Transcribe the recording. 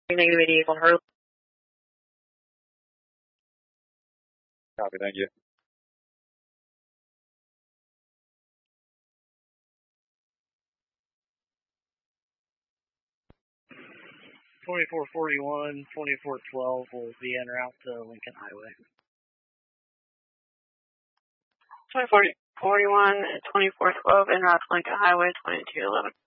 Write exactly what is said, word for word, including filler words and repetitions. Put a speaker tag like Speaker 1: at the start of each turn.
Speaker 1: Negative eighty-eight on her.
Speaker 2: Copy, thank you.
Speaker 3: twenty-four forty-one, twenty-four twelve will be en route to Lincoln Highway.
Speaker 1: twenty-four forty-one, twenty-four twelve en route to Lincoln Highway, twenty-two eleven.